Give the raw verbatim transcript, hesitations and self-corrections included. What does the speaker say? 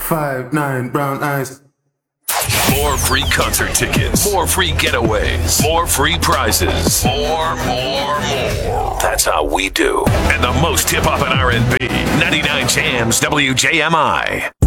five, nine, brown eyes. More free concert tickets, more free getaways, more free prizes, more, more, more. That's how we do. And the most hip-hop and R and B. ninety-nine Jams W J M I.